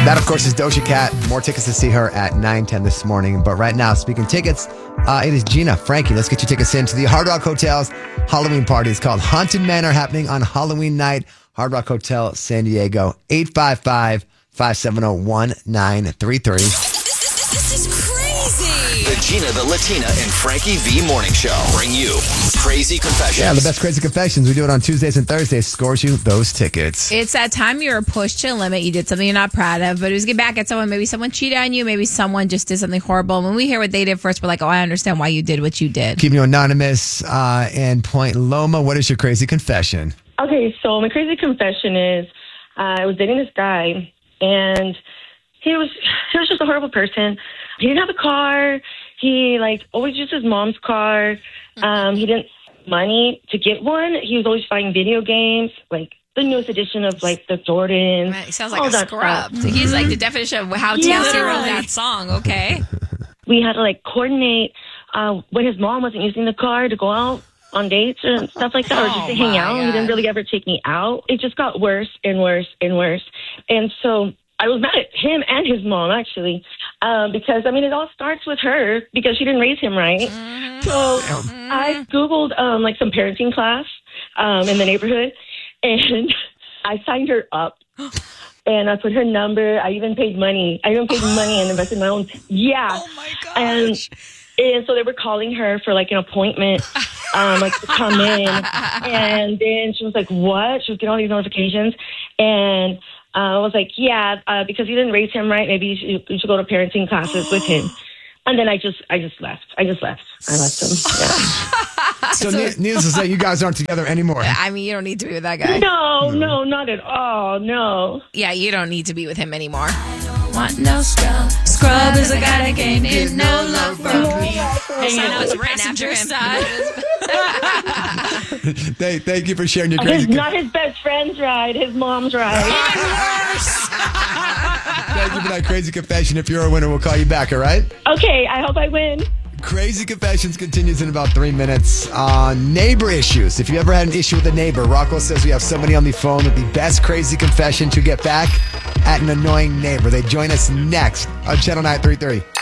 That, of course, is Doja Cat. More tickets to see her at 9:10 this morning. But right now, speaking tickets, it is Gina. Frankie, let's get your tickets into the Hard Rock Hotel's Halloween party. It's called Haunted Manor, happening on Halloween night. Hard Rock Hotel, San Diego. 855-570-1933. This is crazy. The Gina, the Latina, and Frankie V Morning Show bring you Crazy Confessions. Yeah, the best Crazy Confessions. We do it on Tuesdays and Thursdays. Scores you those tickets. It's that time you're pushed to a limit. You did something you're not proud of, but it was get back at someone. Maybe someone cheated on you. Maybe someone just did something horrible. When we hear what they did first, we're like, oh, I understand why you did what you did. Keeping you anonymous in Point Loma. What is your crazy confession? Okay, so my crazy confession is I was dating this guy, and he was just a horrible person. He didn't have a car. He always used his mom's car. He didn't have money to get one. He was always buying video games, like the newest edition of the Jordans. Right, he sounds like a scrub. So he's like the definition of how TLC wrote that song. Okay, we had to coordinate when his mom wasn't using the car to go out on dates and stuff like that, or just to hang out. God. He didn't really ever take me out. It just got worse and worse and worse. And so I was mad at him and his mom, actually, because, it all starts with her because she didn't raise him right. Mm-hmm. So I Googled, some parenting class in the neighborhood, and I signed her up. And I put her number. I even paid money. And invested my own. Yeah. Oh, my gosh. And so they were calling her for an appointment, to come in. And then she was like, what? She was getting all these notifications. And I was like, yeah, because you didn't raise him right. Maybe you should go to parenting classes with him. And then I just left. I left him. Yeah. So needless to say, you guys aren't together anymore. You don't need to be with that guy. No, not at all. No. Yeah, you don't need to be with him anymore. Want no scrub. Scrub is a guy that can't get no love from me. I know it's written after him. Thank you for sharing your crazy. Not his best friend's ride. His mom's ride. Even worse. Thank you for that crazy confession. If you're a winner, we'll call you back. All right. Okay. I hope I win. Crazy Confessions continues in about 3 minutes. Neighbor issues. If you ever had an issue with a neighbor, Rocco says we have somebody on the phone with the best crazy confession to get back at an annoying neighbor. They join us next on Channel 933.